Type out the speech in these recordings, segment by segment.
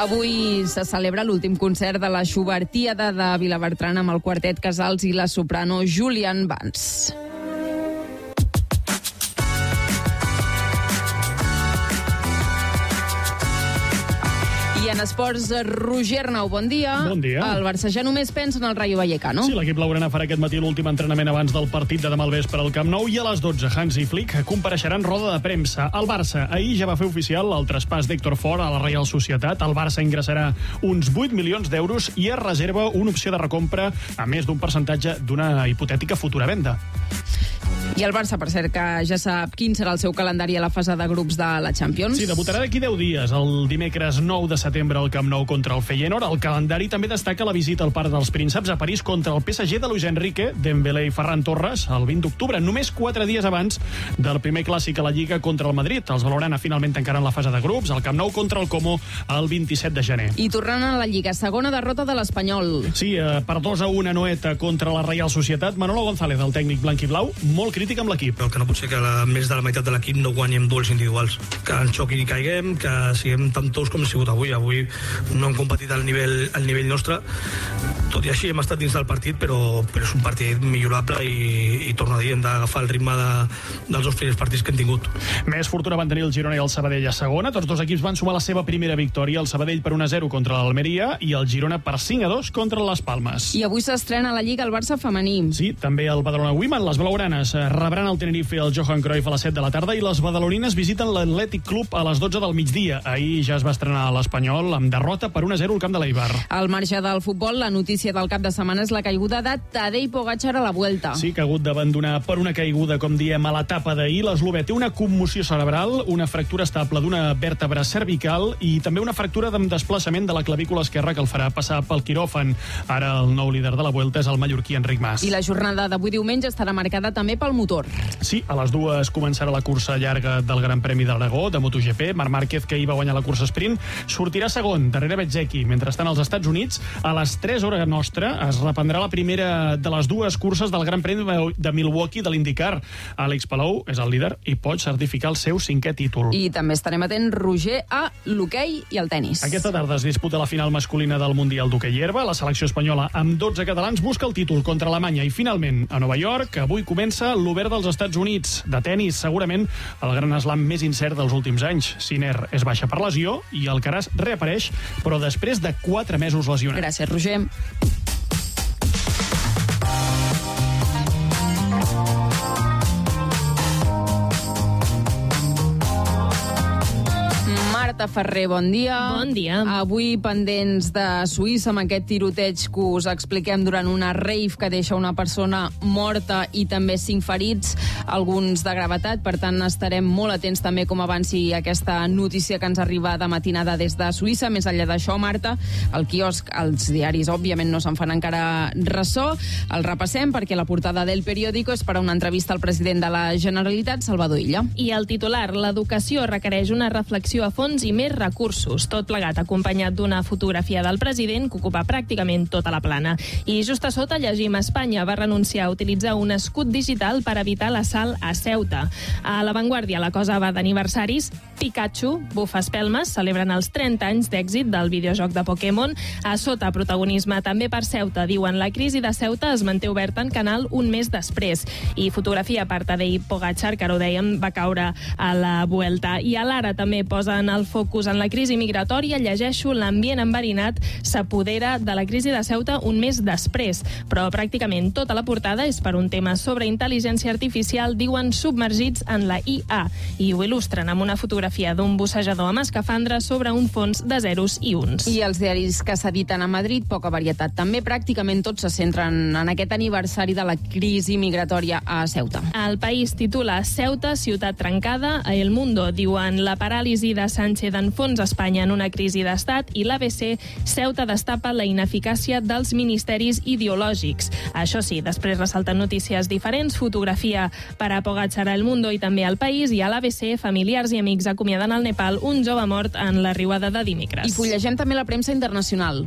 Avui se celebra l'últim concert de la Schubertiada de Vilabertran amb el quartet Casals i la soprano Julian Vance. I en esports, Roger Arnau, bon dia. Bon dia. El Barça ja només pensa en el Rayo Vallecano. Sí, l'equip blaugrana farà aquest matí l'últim entrenament abans del partit de demà al vespre al Camp Nou i a les 12 Hansi Flick compareixerà en roda de premsa. El Barça ahir ja va fer oficial el traspàs d'Héctor Ford a la Reial Societat. El Barça ingressarà uns 8 milions d'euros i es reserva una opció de recompra a més d'un percentatge d'una hipotètica futura venda. I el Barça, per cert, que ja sap quin serà el seu calendari a la fase de grups de la Champions. Sí, debutarà d'aquí 10 dies, el dimecres 9 de setembre al Camp Nou contra el Feyenoord. El calendari també destaca la visita al Parc dels Prínceps a París contra el PSG de Luis Enrique, Dembélé i Ferran Torres el 20 d'octubre, només 4 dies abans del primer clàssic a la Lliga contra el Madrid. Els blaugrana finalment tancaran la fase de grups, al Camp Nou contra el Como el 27 de gener. I tornant a la Lliga, segona derrota de l'Espanyol. Sí, per 2-1 a Noeta contra la Reial Societat. Manolo González, el tècnic blanquiblau, molt crític amb l'equip. El que no pot ser que més de la meitat de l'equip no guanyem duels individuals, que ens xoquin i caiguem, que siguem tan tous com hem sigut avui no hem competit al nivell nostre. Tot i així hem estat dins del partit, però és un partit millorable i torno a dir, hem d'agafar el ritme dels dos primers partits que hem tingut. Més fortuna van tenir el Girona i el Sabadell a segona. Tots dos equips van sumar la seva primera victòria, el Sabadell per 1-0 contra l'Almeria i el Girona per 5-2 contra les Palmes. I avui s'estrena a la Lliga el Barça femení. Sí, també el Badalona Women. Les blaugranes rebran el Tenerife i el Johan Cruyff a les 7 de la tarda i les badalonines visiten l'Atlètic Club a les 12 del migdia. Ahir ja es va estrenar a l'Espanyol amb derrota per 1-0 al camp de l'Eibar. Al marge del futbol, la notícia del cap de setmana és la caiguda de Tadej Pogačar a la Vuelta. Sí, que ha hagut d'abandonar per una caiguda, com diem, a l'etapa d'ahir. L'eslovè té una commoció cerebral, una fractura estable d'una vèrtebra cervical i també una fractura de desplaçament de la clavícula esquerra que el farà passar pel quiròfan. Ara el nou líder de la Vuelta és el mallorquí Enric Mas. I la jornada d'avui diumenge estarà marcada també pel motor. Sí, a les 2 començarà la cursa llarga del Gran Premi d'Aragó, de MotoGP. Marc Márquez, que ahir va guanyar la cursa sprint, sortirà segon, darrere Bezzecchi. Mentrestant, als Estats Units, a les 3 hores nostra, es reprendrà la primera de les dues curses del Gran Premi de Milwaukee de l'IndyCar. Àlex Palou és el líder i pot certificar el seu 5è títol. I també estarem atents, Roger, a l'hoquei i al tenis. Aquesta tarda es disputa la final masculina del Mundial d'Hoquei Herba. La selecció espanyola, amb 12 catalans, busca el títol contra Alemanya. I finalment, a Nova York, avui comença l'Obert dels Estats Units. De tenis, segurament el gran slam més incert dels últims anys. Sinner és baixa per lesió i Alcaraz reapareix, però després de 4 mesos lesionat. Gràcies, Roger. Marta Ferrer, bon dia. Bon dia. Avui pendents de Suïssa amb aquest tiroteig que us expliquem durant una rave que deixa una persona morta i també 5 ferits, alguns de gravetat. Per tant, estarem molt atents també com avanci aquesta notícia que ens arriba de matinada des de Suïssa. Més enllà d'això, Marta, el quiosc, els diaris, òbviament, no se'n fan encara ressò. El repassem perquè la portada del periòdico és per a una entrevista al president de la Generalitat, Salvador Illa. I el titular, l'educació requereix una reflexió a fons i més recursos, tot plegat acompanyat d'una fotografia del president que ocupa pràcticament tota la plana. I just a sota llegim: Espanya va renunciar a utilitzar un escut digital per evitar l'assalt a Ceuta. A l'avantguàrdia la cosa va d'aniversaris. Pikachu, bufa espelmes, celebren els 30 anys d'èxit del videojoc de Pokémon. A sota, protagonisme també per Ceuta. Diuen: la crisi de Ceuta es manté oberta en canal un mes després. I fotografia per Tadej Pogačar, que ara ho dèiem, va caure a la Vuelta. I a l'Ara també posen el focus en la crisi migratòria. Llegeixo: l'ambient enverinat s'apodera de la crisi de Ceuta un mes després. Però pràcticament tota la portada és per un tema sobre intel·ligència artificial, diuen, submergits en la IA. I ho il·lustren amb una fotografia d'un bussejador amb escafandra sobre un fons de zeros i uns. I els diaris que s'editen a Madrid, poca varietat. També pràcticament tots se centren en aquest aniversari de la crisi migratòria a Ceuta. El País titula: Ceuta, ciutat trencada. A El Mundo diuen: la paràlisi de Sánchez enfonsa Espanya en una crisi d'estat. I l'ABC: Ceuta destapa la ineficàcia dels ministeris ideològics. Això sí, després ressalten notícies diferents. Fotografia per a Pogačar a El Mundo i també al País. I a l'ABC: familiars i amics acomiaden al Nepal un jove mort en la riuada de dimecres. I fullegem també la premsa internacional.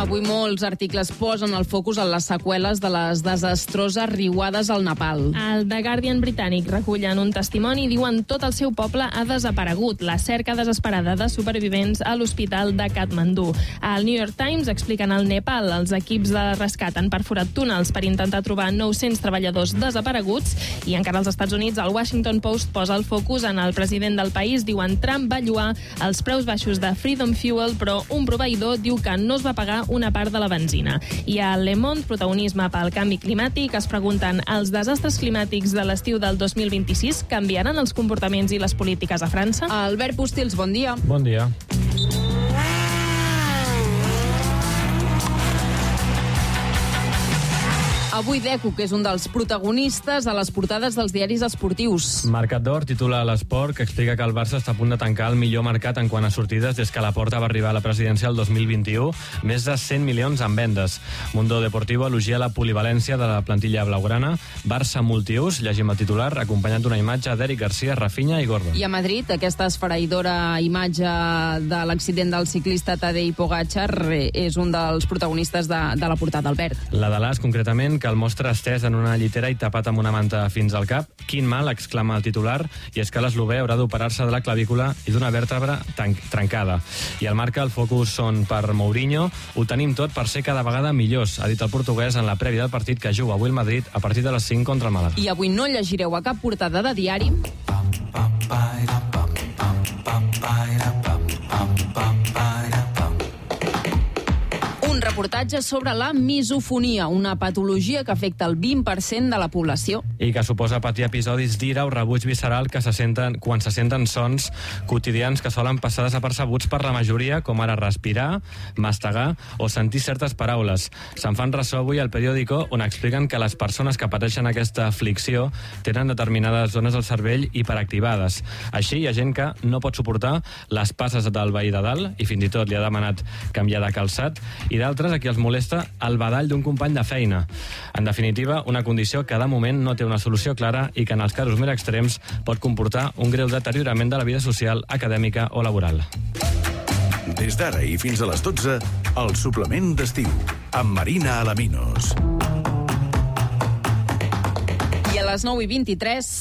Avui molts articles posen el focus en les seqüeles de les desastroses riuades al Nepal. El The Guardian britànic recullen un testimoni i diuen tot el seu poble ha desaparegut. La cerca desesperada de supervivents a l'hospital de Katmandú. Al New York Times expliquen al Nepal els equips de rescat han perforat túnels per intentar trobar 900 treballadors desapareguts i encara als Estats Units el Washington Post posa el focus en el president del país. Diuen Trump va lloar els preus baixos de Freedom Fuel, però un proveïdor diu que no es va pagar una part de la benzina. I a Le Monde, protagonisme pel canvi climàtic, es pregunten els desastres climàtics de l'estiu del 2026 canviaran els comportaments i les polítiques a França? Albert Postils, bon dia. Bon dia. Avui Deco, que és un dels protagonistes a les portades dels diaris esportius. Mercat d'Or titula l'Esport, que explica que el Barça està a punt de tancar el millor mercat en quant a sortides des que Laporta va arribar a la presidència el 2021, més de 100 milions en vendes. Mundo Deportivo elogia la polivalència de la plantilla blaugrana. Barça multiús, llegim el titular, acompanyat d'una imatge d'Eric Garcia, Rafinha i Gordon. I a Madrid, aquesta esfereïdora imatge de l'accident del ciclista Tadej Pogačar és un dels protagonistes de la portada, Albert. La de l'As, concretament, que el mostra estès en una llitera i tapat amb una manta fins al cap. Quin mal, exclama el titular, i és que l'eslovè haurà d'operar-se de la clavícula i d'una vèrtebra trencada. I el marca, el focus són per Mourinho. Ho tenim tot per ser cada vegada millors, ha dit el portuguès en la prèvia del partit que juga avui el Madrid a partir de les 5 contra el Màlaga. I avui no llegireu a cap portada de diari un reportatge sobre la misofonia, una patologia que afecta el 20% de la població. I que suposa patir episodis d'ira o rebuig visceral que quan se senten sons quotidians que solen passar desapercebuts per la majoria, com ara respirar, mastegar o sentir certes paraules. Se'n fan ressò avui al periòdico, on expliquen que les persones que pateixen aquesta aflicció tenen determinades zones del cervell hiperactivades. Així hi ha gent que no pot suportar les passes del veí de dalt i fins i tot li ha demanat canviar de calçat, i d'altres a qui els molesta el badall d'un company de feina. En definitiva, una condició que de moment no té una solució clara i que en els casos més extrems pot comportar un greu deteriorament de la vida social, acadèmica o laboral. Des d'ara i fins a les 12, el suplement d'estiu, amb Marina Alaminos. I a les 9:23...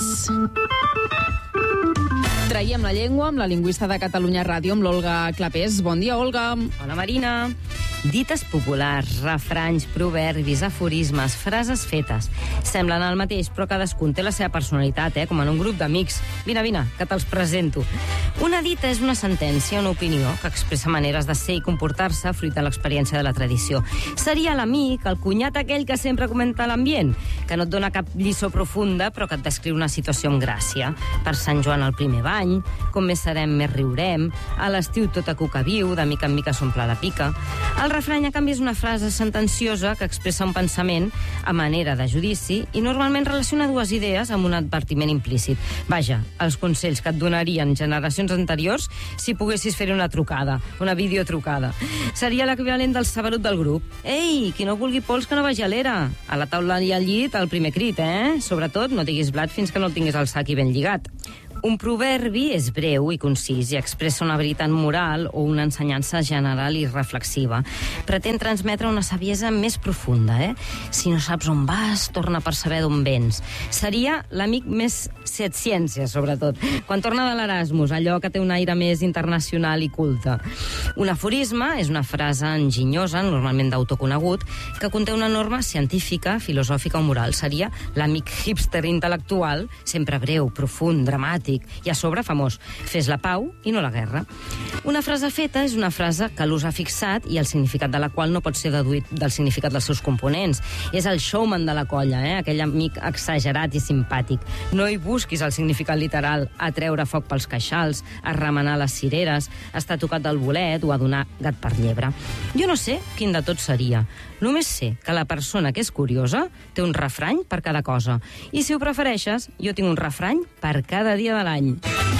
traiem la llengua amb la lingüista de Catalunya Ràdio, amb l'Olga Clapés. Bon dia, Olga. Hola, Marina. Dites populars, refranys, proverbis, aforismes, frases fetes. Semblen el mateix, però cadascun té la seva personalitat, com en un grup d'amics. Vine, que te'ls presento. Una dita és una sentència, una opinió, que expressa maneres de ser i comportar-se fruit de l'experiència de la tradició. Seria l'amic, el cunyat aquell que sempre comenta l'ambient, que no et dona cap lliçó profunda, però que et descriu una situació amb gràcia. Per Sant Joan el primer bany, com més serem, més riurem, a l'estiu tot a cuca viu, de mica en mica s'omple la pica. El refrany, a canvi, és una frase sentenciosa que expressa un pensament a manera de judici i normalment relaciona dues idees amb un advertiment implícit. Vaja, els consells que et donarien generacions anteriors si poguessis fer una trucada, una videotrucada. Seria l'equivalent del saberut del grup. Ei, qui no vulgui pols que no vagi a l'era. A la taula i al llit, el primer crit, Sobretot, no diguis blat fins que no el tinguis al sac i ben lligat. Un proverbi és breu i concís i expressa una veritat moral o una ensenyança general i reflexiva. Pretén transmetre una saviesa més profunda, Si no saps on vas, torna per saber d'on vens. Seria l'amic més ciència, sobretot. Quan torna de l'Erasmus, allò que té un aire més internacional i culte. Un aforisme és una frase enginyosa, normalment d'autoconegut, que conté una norma científica, filosòfica o moral. Seria l'amic hipster intel·lectual, sempre breu, profund, dramàtic, i a sobre famós. Fes la pau i no la guerra. Una frase feta és una frase que l'ús ha fixat i el significat de la qual no pot ser deduït del significat dels seus components. És el showman de la colla, aquell amic exagerat i simpàtic. No hi busquis el significat literal, a treure foc pels queixals, a remenar les cireres, a estar tocat del bolet o a donar gat per llebre. Jo no sé quin de tots seria. Només sé que la persona que és curiosa té un refrany per cada cosa. I si ho prefereixes, jo tinc un refrany per cada dia de l'any.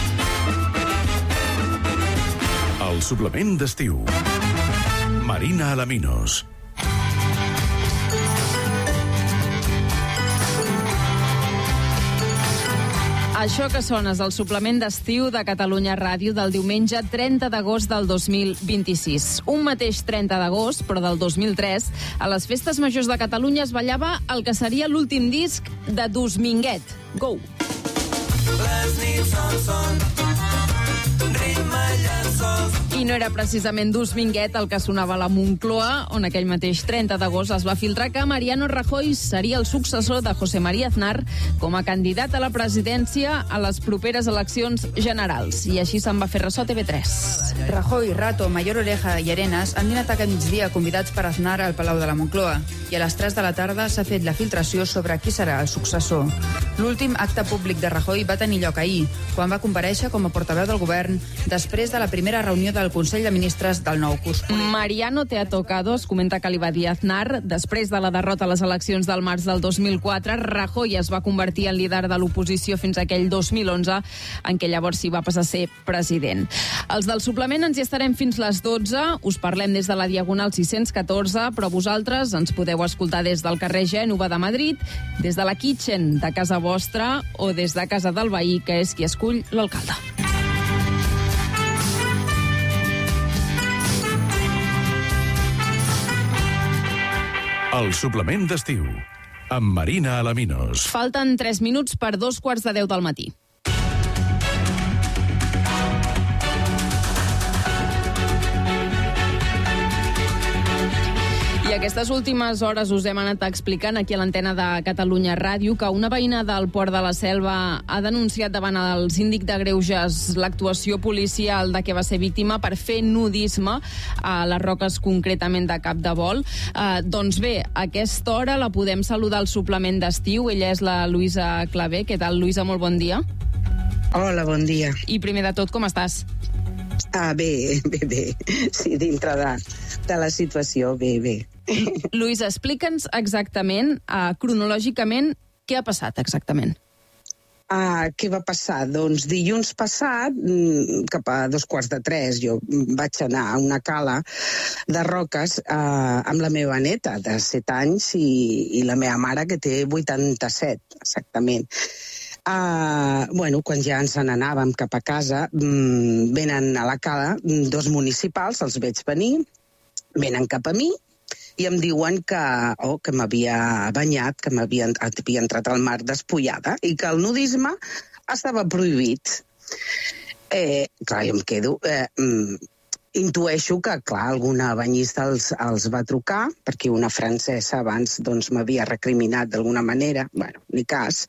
El suplement d'estiu. Marina Alaminos. Això que sona és el suplement d'estiu de Catalunya Ràdio del diumenge 30 d'agost del 2026. Un mateix 30 d'agost, però del 2003, a les festes majors de Catalunya es ballava el que seria l'últim disc de Dosminguet. Go! Les nits són ritme llençols. I no era precisament Dosminguet el que sonava a la Moncloa, on aquell mateix 30 d'agost es va filtrar que Mariano Rajoy seria el successor de José María Aznar com a candidat a la presidència a les properes eleccions generals. I així se'n va fer ressò TV3. Rajoy, Rato, Mayor Oreja i Arenas han dinat aquest migdia convidats per Aznar al Palau de la Moncloa i a les 3 de la tarda s'ha fet la filtració sobre qui serà el successor. L'últim acte públic de Rajoy va tenir lloc ahir, quan va comparèixer com a portaveu del govern després de la primera reunió del Consell de Ministres del nou curs. Mariano te ha tocado, es comenta que li va dir Aznar. Després de la derrota a les eleccions del març del 2004, Rajoy es va convertir en líder de l'oposició fins a aquell 2011, en què llavors s'hi va passar a ser president. Els del suplement ens hi estarem fins les 12. Us parlem des de la Diagonal 614, però vosaltres ens podeu escoltar des del carrer Gènova de Madrid, des de la Kitchen de casa vostra o des de casa del veí, que és qui escull l'alcalde. El suplement d'estiu, amb Marina Alaminos. Falten 3 minuts per 2:45 del matí. I aquestes últimes hores us hem anat explicant aquí a l'antena de Catalunya Ràdio que una veïna del Port de la Selva ha denunciat davant el síndic de Greuges l'actuació policial de què va ser víctima per fer nudisme a les Roques, concretament de Capdevol. Doncs bé, a aquesta hora la podem saludar al suplement d'estiu. Ella és la Lluïsa Clavé. Què tal, Lluïsa? Molt bon dia. Hola, bon dia. I primer de tot, com estàs? Bé. Sí, dintre de la situació, bé. Lluïsa, explica'ns exactament, cronològicament, què ha passat exactament? Què va passar? Doncs dilluns passat, cap a 2:45, jo vaig anar a una cala de Roques amb la meva neta de 7 anys i la meva mare, que té 87, exactament. Quan ja ens n'anàvem cap a casa, venen a la cala 2 municipals, els veig venir, venen cap a mi i em diuen que m'havia banyat, que havia entrat al mar despullada i que el nudisme estava prohibit. Clar, jo em quedo... Intueixo que, clar, alguna banyista els va trucar, perquè una francesa abans m'havia recriminat d'alguna manera, ni cas.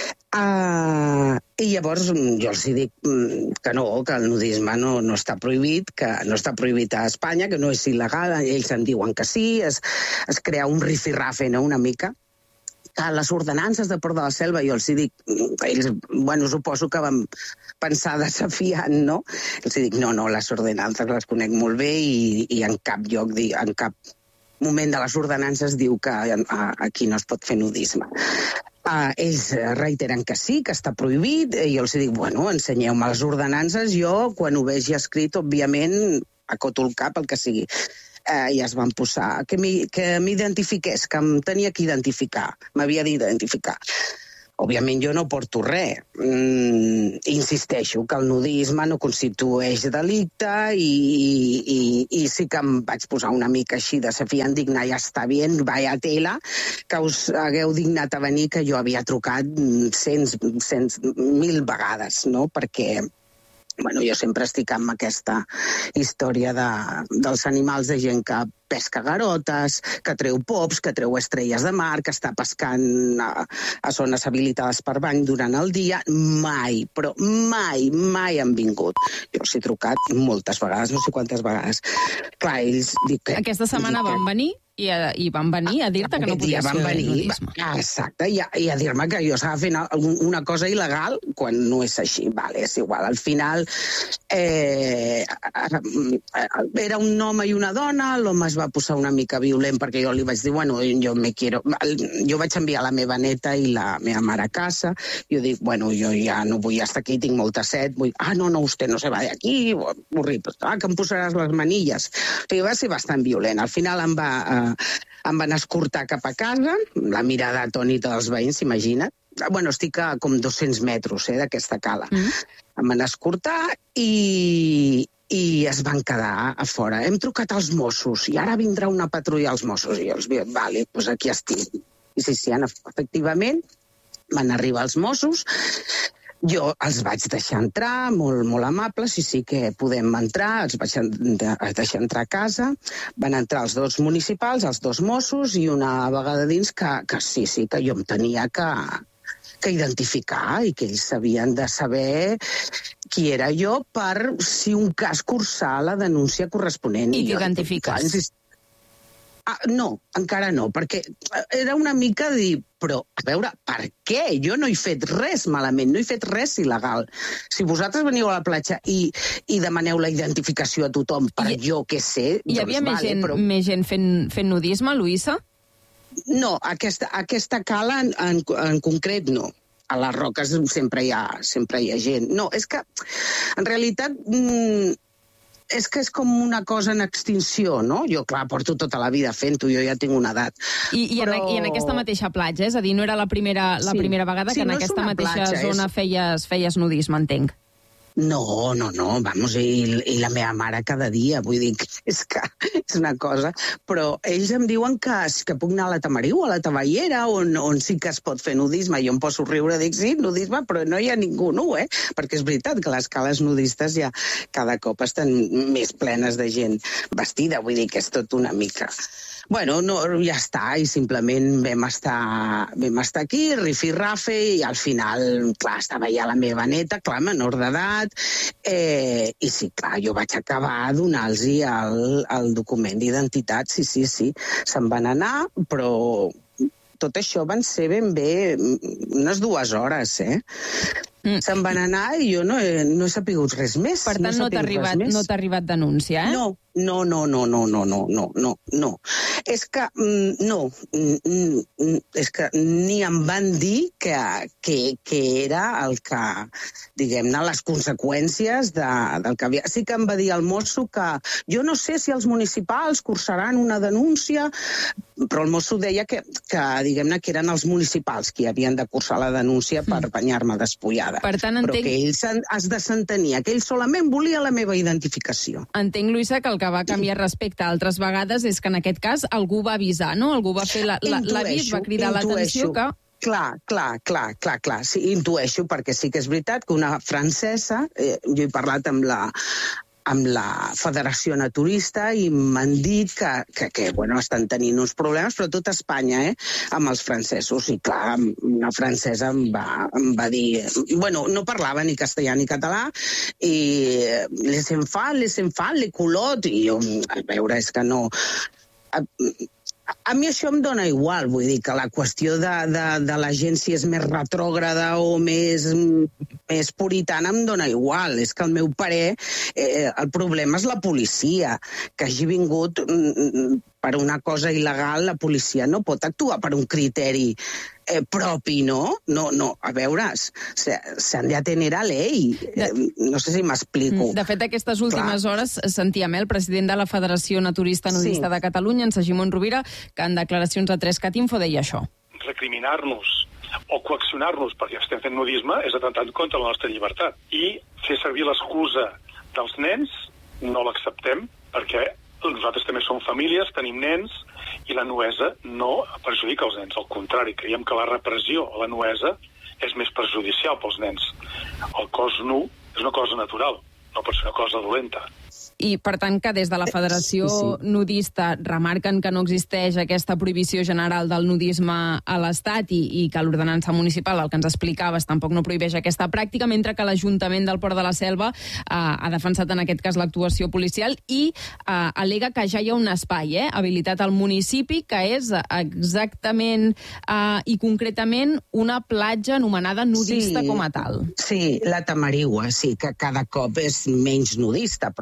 I llavors jo els dic que no, que el nudisme no està prohibit, que no està prohibit a Espanya, que no és il·legal, ells em diuen que sí, es crea un rifirrafe, no?, una mica. A les ordenances de Port de la Selva, jo els dic, ells, suposo que van pensar desafiant, no? Els dic, no, les ordenances les conec molt bé i en cap lloc, en cap moment de les ordenances diu que aquí no es pot fer nudisme. Ells reiteren que sí, que està prohibit, i jo els dic, ensenyeu-me les ordenances, jo, quan ho vegi escrit, òbviament, acoto el cap, el que sigui. I es van posar, que m'identifiqués, que em tenia que identificar, m'havia d'identificar. Òbviament jo no porto res. Insisteixo que el nudisme no constitueix delicte i sí que em vaig posar una mica així desafiant, dic, ja està bé, vaya tela, que us hagueu dignat a venir, que jo havia trucat 100.000 vegades, no?, perquè... jo sempre estic amb aquesta història dels animals, de gent que pesca garotes, que treu pops, que treu estrelles de mar, que està pescant a zones habilitades per bany durant el dia. Mai, però mai han vingut. Jo els he trucat moltes vegades, no sé quantes vegades. Clar, ells... Aquesta setmana van venir? I van venir a dir-te que no podies fer nudisme. Exacte, i a dir-me que jo estava fent una cosa il·legal quan no és així. Vale, és igual. Al final era un home i una dona, l'home es va posar una mica violent perquè jo li vaig dir, jo vaig enviar la meva neta i la meva mare a casa, jo dic, jo ja no vull estar aquí, tinc molta set, no, usted no se va de aquí, horrible, que em posaràs les manilles. I va ser bastant violent. Al final em van escortar cap a casa, la mirada atònita dels veïns, imagina't, Bueno, estic a com 200 metres d'aquesta cala. Em van escortar i es van quedar a fora. Hem trucat als Mossos i ara vindrà una patrulla als Mossos. I jo els dic, vale, doncs aquí estic. I sí, efectivament, van arribar els Mossos. Jo els vaig deixar entrar, molt, molt amables, sí que podem entrar, els vaig deixar entrar a casa. Van entrar els 2 municipals, els 2 Mossos, i una vegada dins que sí, que jo em tenia que identificar i que ells havien de saber qui era jo per, si un cas, cursar la denúncia corresponent. I t'identifiques? No, encara no, perquè era una mica dir, però, a veure, per què? Jo no he fet res malament, no he fet res il·legal. Si vosaltres veniu a la platja i demaneu la identificació a tothom per jo què sé... Hi havia més gent fent nudisme, Luisa? No, aquesta cala en concret no. A les roques sempre hi ha gent. No, és que, en realitat... És que és com una cosa en extinció, no? Jo, clar, porto tota la vida fent-ho, jo ja tinc una edat. I en aquesta mateixa platja, és a dir, no era la primera vegada que en aquesta mateixa zona feies nudisme, entenc. No, vamos, i la meva mare cada dia, vull dir, és que és una cosa, però ells em diuen que puc anar a la Tamariu, a la Tavallera, on sí que es pot fer nudisme, i jo em poso a riure, dic, sí, nudisme, però no hi ha ningú nu, perquè és veritat que les cales nudistes ja cada cop estan més plenes de gent vestida, vull dir que és tot una mica... Bueno, no, ja està, i simplement vam estar aquí, rifirrafe, i al final, clar, estava ja la meva neta, clar, menor d'edat, i sí, clar, jo vaig acabar donant-los el document d'identitat, sí, se'n van anar, però tot això van ser ben bé unes 2 hores, Se'n van anar i jo no he sapigut res més. Per tant, no t'ha arribat denúncia, No. És que ni em van dir que era el que, diguem-ne, les conseqüències del que havia... Sí que em va dir el mosso que jo no sé si els municipals cursaran una denúncia, però el mosso deia que diguem-ne, que eren els municipals qui havien de cursar la denúncia per banyar-me despullada. Per tant, però que ells es desentenia, que ell solament volia la meva identificació. Entenc, Luisa, que el que va canviar respecte a altres vegades és que en aquest cas algú va avisar, no? Algú va fer l'avís, va cridar l'atenció que... Clar, sí, intueixo, perquè sí que és veritat que una francesa, jo he parlat amb la Federació Naturista i m'han dit que estan tenint uns problemes, però tot Espanya, amb els francesos. I clar, una francesa em va dir... Bueno, no parlava ni castellà ni català, i les enfants, les culottes, i jo, a veure, és que no... A mi això em dona igual, vull dir que la qüestió de la gent si és més retrògrada o més puritana em dona igual. És que al meu parer el problema és la policia, que hagi vingut per una cosa il·legal. La policia no pot actuar per un criteri propi, no? No, a veure, s'han de atener a ley. No sé si m'explico. De fet, aquestes últimes hores sentíem el president de la Federació Naturista Nudista de Catalunya, en Segimon Rovira, que en declaracions a 3CAT-Info deia això. Recriminar-nos o coaccionar-nos perquè estem fent nudisme és atemptar contra la nostra llibertat. I fer servir l'excusa dels nens no l'acceptem, perquè nosaltres també som famílies, tenim nens, i la nuesa no perjudica els nens. Al contrari, creiem que la repressió a la nuesa és més perjudicial pels nens. El cos nu és una cosa natural, no pot ser una cosa dolenta. I, per tant, que des de la Federació Nudista remarquen que no existeix aquesta prohibició general del nudisme a l'Estat i que l'ordenança municipal, el que ens explicaves, tampoc no prohibeix aquesta pràctica, mentre que l'Ajuntament del Port de la Selva ha defensat en aquest cas l'actuació policial i al·lega que ja hi ha un espai habilitat al municipi, que és exactament i concretament una platja anomenada nudista com a tal. Sí, la Tamariu, sí, que cada cop és menys nudista, però bueno, que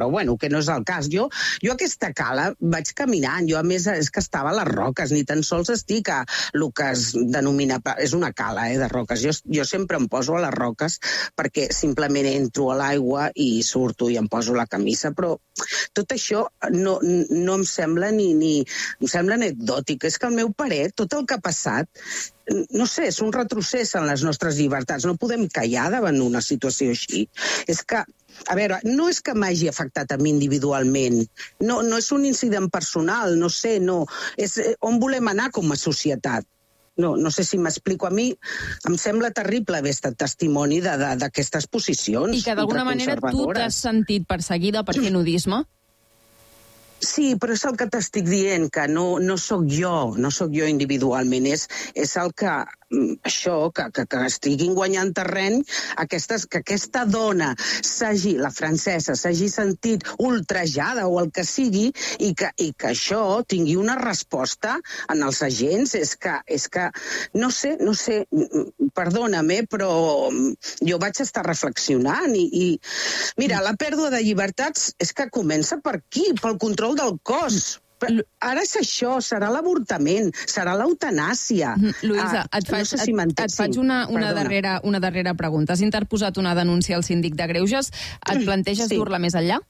que no és el cas. Jo aquesta cala vaig caminant, jo a més és que estava a les roques, ni tan sols estic a el que es denomina, és una cala de roques. Jo sempre em poso a les roques perquè simplement entro a l'aigua i surto i em poso la camisa, però tot això no em sembla em sembla anecdòtic. És que al meu parer tot el que ha passat, no sé, és un retrocés en les nostres llibertats. No podem callar davant una situació així. És que, a veure, no és que m'hagi afectat a mi individualment, no és un incident personal, no sé, no. És on volem anar com a societat. No sé si m'explico. A mi em sembla terrible haver estat testimoni d'aquestes posicions. I que d'alguna manera tu t'has sentit perseguida per fer nudisme? Sí, però és el que t'estic dient, que no sóc jo individualment, és el que això, que estiguin guanyant terreny, que aquesta dona la francesa, s'hagi sentit ultrajada o el que sigui, i que això tingui una resposta en els agents. És que no sé, perdona'm, però jo vaig estar reflexionant i mira, la pèrdua de llibertats és que comença per aquí, pel control del cos. Ara és això, serà l'avortament, serà l'eutanàsia. Luisa, et faig una darrera pregunta. Has interposat una denúncia al síndic de Greuges. Et planteges dur-la més enllà?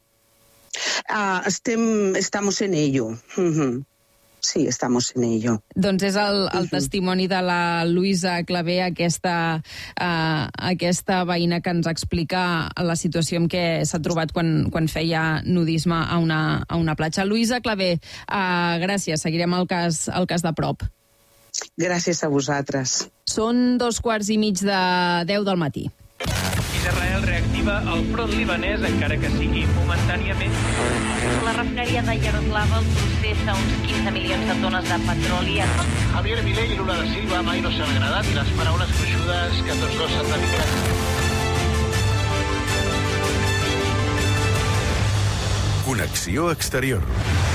Estamos en ello. Sí, estamos en ello. Doncs és el testimoni de la Luisa Clavé, aquesta veïna que ens explica la situació en què s'ha trobat quan feia nudisme a una platja. Luisa Clavé, gràcies. Seguirem el cas de prop. Gràcies a vosaltres. Són 2:15 del matí. Israel reactiva el front libanès, encara que sigui momentàniament. La refineria de Yaroslava processa uns 15 milions de tones de petroli. Javier Milei i Lula da Silva mai no s'han agradat i les paraules gruixudes que tots dos s'han dedicat. Connexió Exterior.